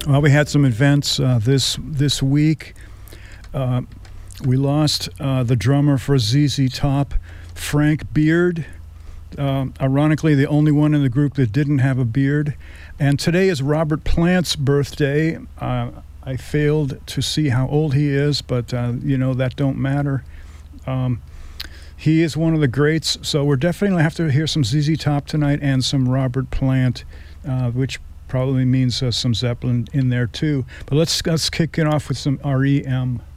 Well, we had some events this week. We lost the drummer for ZZ Top, Frank Beard. Ironically, the only one in the group that didn't have a beard. And today is Robert Plant's birthday. I failed to see how old he is, but that don't matter. He is one of the greats, so we're definitely going to have to hear some ZZ Top tonight and some Robert Plant, which probably means some Zeppelin in there too. But let's kick it off with some REM.